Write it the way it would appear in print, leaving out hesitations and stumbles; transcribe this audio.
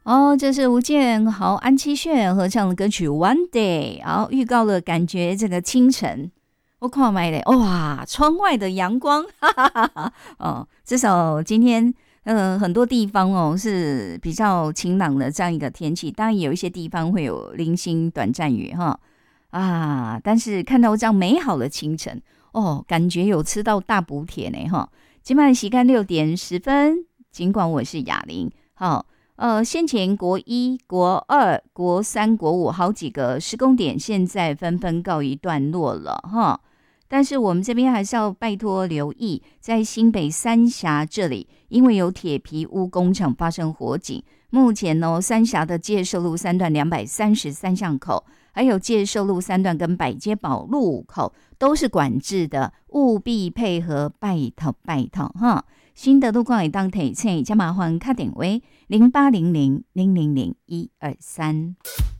哦，这是吴建豪、安七炫合唱的歌曲《One Day》，好，预告了感觉这个清晨，我看买嘞，哇，窗外的阳光，哈哈哈哈哦，至少今天很多地方哦是比较晴朗的这样一个天气，当然有一些地方会有零星短暂雨哈啊，但是看到这样美好的清晨，哦，感觉有吃到大补帖呢哈。今晚时间6:10，尽管我是雅玲，好。先前国一、国二、国三、国五好几个施工点，现在纷纷告一段落了哈。但是我们这边还是要拜托留意，在新北三峡这里，因为有铁皮屋工厂发生火警，目前呢，三峡的介寿路3段233巷口，还有介寿路3段跟百街堡路口都是管制的，务必配合，拜托拜托哈。新的路况会当提醒，加麻烦打电话0800000123。